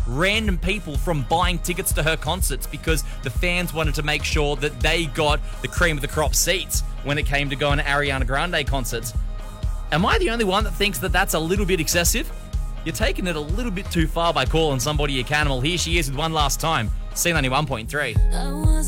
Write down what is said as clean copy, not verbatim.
random people from buying tickets to her concerts because the fans wanted to make sure that they got the cream of the crop seats when it came to going to Ariana Grande concerts. Am I the only one that thinks that that's a little bit excessive? You're taking it a little bit too far by calling somebody a cannibal. Here she is with One Last Time, C91.3.